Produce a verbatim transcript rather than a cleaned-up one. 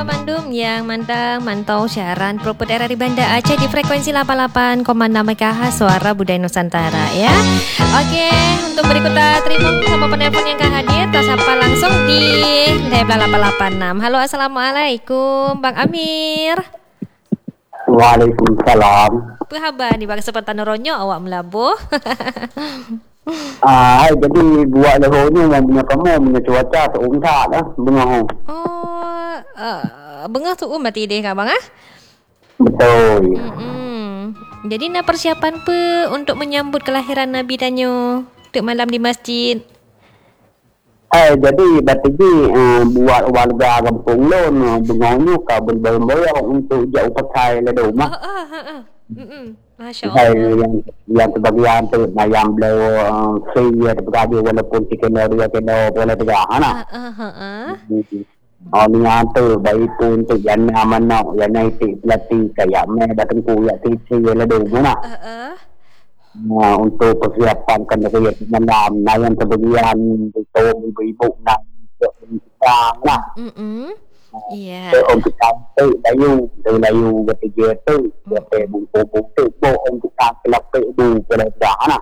Bandung yang mandang mantau siaran Pro Daerah di Banda Aceh di frekuensi delapan puluh delapan koma enam MHz Suara Budaya Nusantara ya. Oke, untuk berikutnya terima sama penelpon yang akan hadir. Kita sapa langsung di delapan delapan enam. Halo, assalamualaikum Bang Amir. Waalaikumsalam. Apa khabar di bang kesempatan ronyo awak melabuh? Ah, jadi buat dah ni yang punya kamu punya cuaca seumsat lah bengah. Oh, uh, bengah tu um berarti deh kak bang ah? Betul. Mm-mm. Jadi nak persiapan apa untuk menyambut kelahiran Nabi Danyo untuk malam di masjid? Eh, jadi berarti uh, buat warga kampung lon uh, bengahnya kabel bayar untuk jauh pakai le rumah. Oh, oh, oh, oh. Mm-mm. Masya Saya Allah. yang yang sebagian tu mayam beliau uh, free ya berada walaupun tiga kilo dua kilo boleh tegak ana. Ah, ah, ah, ah. Oh ni tu baik pun untuk jana mana jana itu pelatih kayak me datang ku ya tisi ya le rumah. Ah, ah. Nah, untuk persiapan kenderaan malam, nah yang sebagian itu ibu-ibu nak berang lah. Mm-mm. Iya. Untuk orang kita tu layu, dari layu bertiga tu, dia bungkus-bungkus, untuk kita kelap tu, pada dah lah.